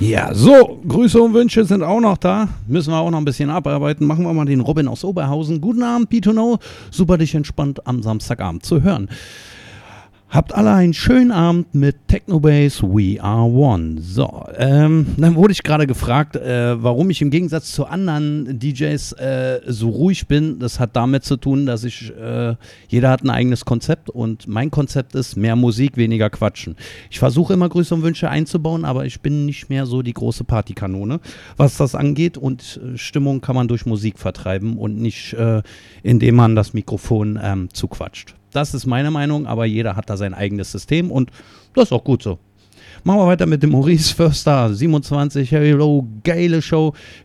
Ja, so, Grüße und Wünsche sind auch noch da. Müssen wir auch noch ein bisschen abarbeiten. Machen wir mal den Robin aus Oberhausen. Guten Abend, Pitono. Super, dich entspannt am Samstagabend zu hören. Habt alle einen schönen Abend mit Technobase We Are One. So, dann wurde ich gerade gefragt, warum ich im Gegensatz zu anderen DJs so ruhig bin. Das hat damit zu tun, dass jeder hat ein eigenes Konzept und mein Konzept ist mehr Musik, weniger Quatschen. Ich versuche immer Grüße und Wünsche einzubauen, aber ich bin nicht mehr so die große Partykanone, was das angeht, und Stimmung kann man durch Musik vertreiben und nicht, indem man das Mikrofon zuquatscht. Das ist meine Meinung, aber jeder hat da sein eigenes System und das ist auch gut so. Machen wir weiter mit dem Maurice Förster, 27, hello, geile Show.